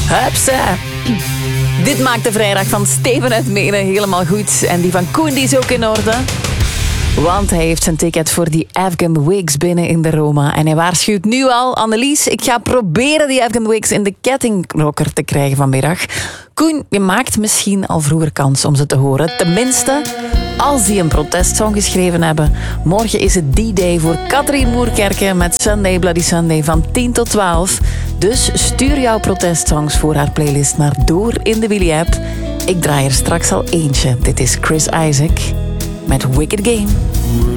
Hupsa. Dit maakt de vrijdag van Steven uit Menen helemaal goed. En die van Koen die is ook in orde. Want hij heeft zijn ticket voor die Afghan Wigs binnen in de Roma. En hij waarschuwt nu al, Annelies, ik ga proberen die Afghan Wigs in de kettingrocker te krijgen vanmiddag. Koen, je maakt misschien al vroeger kans om ze te horen. Tenminste, als die een protestsong geschreven hebben. Morgen is het D-Day voor Katrien Moerkerke met Sunday Bloody Sunday van 10 tot 12. Dus stuur jouw protestsongs voor haar playlist maar door in de Willy-app. Ik draai er straks al eentje. Dit is Chris Isaak met Wicked Game.